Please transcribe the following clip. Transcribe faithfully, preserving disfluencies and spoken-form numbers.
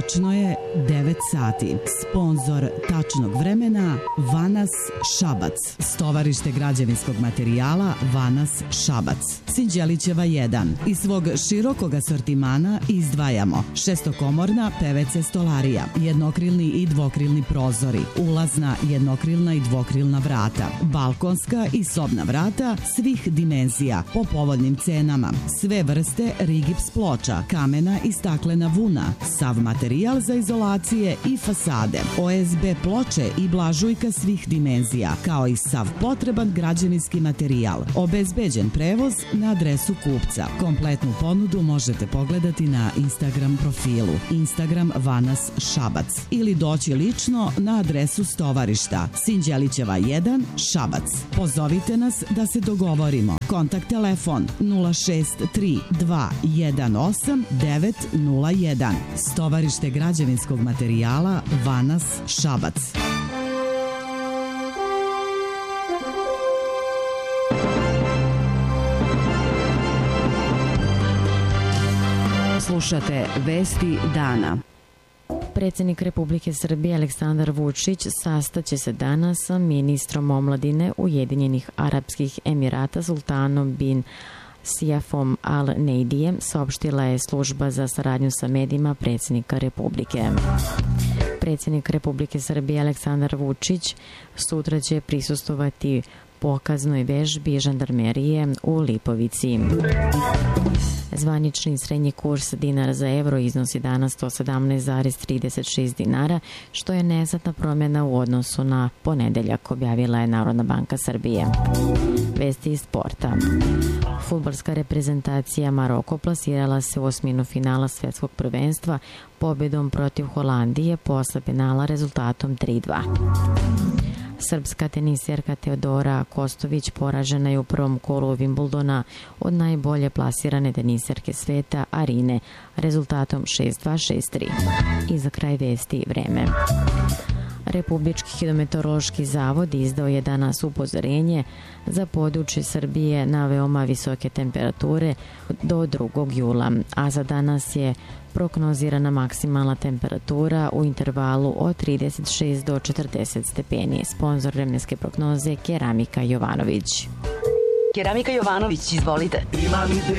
Tačno je devet sati. Sponzor tačnog vremena Vanas Šabac. Stovarište građevinskog materijala Vanas Šabac. Sinđelićeva jedan. Iz svog širokog asortimana izdvajamo šestokomorna P V C stolarija, jednokrilni i dvokrilni prozori, ulazna, jednokrilna i dvokrilna vrata, balkonska i sobna vrata svih dimenzija po povoljnim cenama, sve vrste rigips ploča, kamena i staklena vuna, sav materijal za izolacije i fasade, O S B ploče i blažujka svih dimenzija, kao i sav potreban građevinski materijal. Obezbeđen prevoz na adresu kupca. Kompletnu ponudu možete pogledati na Instagram profilu Instagram Vanas Šabac ili doći lično na adresu stovarišta Sinđelićeva jedan Šabac. Pozovite nas da se dogovorimo. Kontakt telefon nula šest tri dva jedan osam devet nula jedan. Stovarište građevinskog materijala Vanas Šabac. Slušate Vesti dana. Predsjednik Republike Srbije Aleksandar Vučić sastaće se danas sa ministrom omladine Ujedinjenih Arapskih Emirata Sultanom bin Sijafom Al Neidijem, saopštila je služba za saradnju sa medijima predsjednika Republike. Predsjednik Republike Srbije Aleksandar Vučić sutra će prisustvovati pokaznoj vežbi žandarmerije u Lipovici. Zvanični srednji kurs dinara za evro iznosi danas sto sedamnaest zarez trideset šest dinara, što je neznatna promjena u odnosu na ponedeljak, objavila je Narodna banka Srbije. Vesti iz sporta. Fudbalska reprezentacija Maroko plasirala se u osminu finala svjetskog prvenstva pobjedom protiv Holandije posle penala rezultatom tri dva. Srpska teniserka Teodora Kostović poražena je u prvom kolu Wimbledona od najbolje plasirane teniserke sveta Arine rezultatom šest dva šest tri. I za kraj vesti vreme. Republički hidrometeorološki zavod izdao je danas upozorenje za područje Srbije na veoma visoke temperature do drugog jula, a za danas je prognozirana maksimalna temperatura u intervalu od trideset šest do četrdeset stepeni. Sponzor vremenske prognoze Keramika Jovanović. Keramika Jovanović, izvolite.